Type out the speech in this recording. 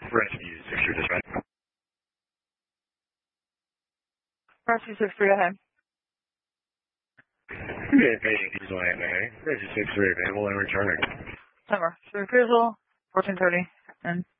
Rescue 63 dispatch. Rescue 63, go ahead. Yeah, patient is on Rescue 63 available and returning. Summer. So refusal, 1430, and